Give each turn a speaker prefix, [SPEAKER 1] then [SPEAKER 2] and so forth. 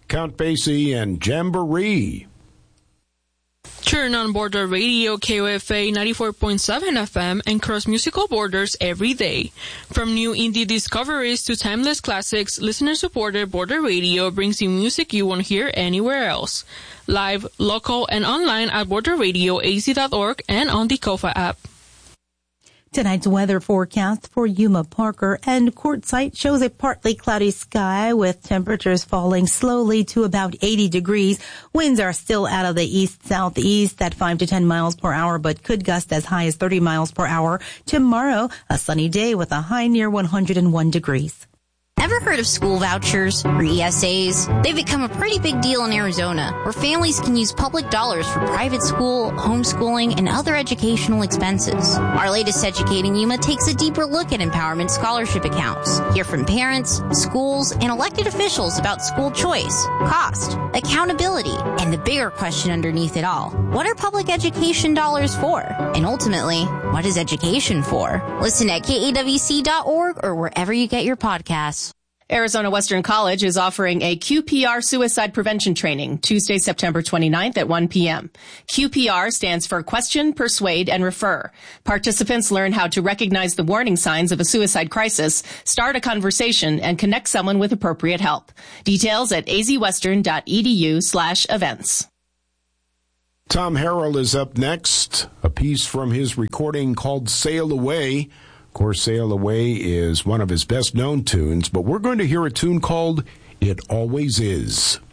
[SPEAKER 1] Count Basie and Jamboree.
[SPEAKER 2] Turn on Border Radio KOFA 94.7 FM and cross musical borders every day. From new indie discoveries to timeless classics, listener-supported Border Radio brings you music you won't hear anywhere else. Live, local, and online at borderradioaz.org and on the KOFA app.
[SPEAKER 3] Tonight's weather forecast for Yuma, Parker, and Quartzsite shows a partly cloudy sky with temperatures falling slowly to about 80 degrees. Winds are still out of the east-southeast at 5 to 10 miles per hour, but could gust as high as 30 miles per hour. Tomorrow, a sunny day with a high near 101 degrees.
[SPEAKER 4] Ever heard of school vouchers or ESAs? They've become a pretty big deal in Arizona, where families can use public dollars for private school, homeschooling, and other educational expenses. Our latest Educating Yuma takes a deeper look at empowerment scholarship accounts. Hear from parents, schools, and elected officials about school choice, cost, accountability, and the bigger question underneath it all. What are public education dollars for? And ultimately, what is education for? Listen at KAWC.org or wherever you get your podcasts.
[SPEAKER 5] Arizona Western College is offering a QPR suicide prevention training Tuesday, September 29th at 1 p.m. QPR stands for Question, Persuade, and Refer. Participants learn how to recognize the warning signs of a suicide crisis, start a conversation, and connect someone with appropriate help. Details at azwestern.edu/events.
[SPEAKER 1] Tom Harrell is up next, a piece from his recording called Sail Away. Of course, Sail Away is one of his best-known tunes, but we're going to hear a tune called It Always Is.